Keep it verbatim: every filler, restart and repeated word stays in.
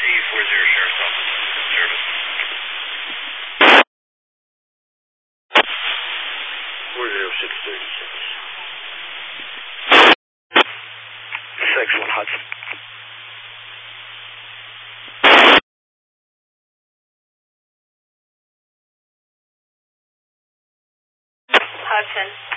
C four zero Sheriff's Office in service. four zero six thirty-six. six one Hudson. Hudson.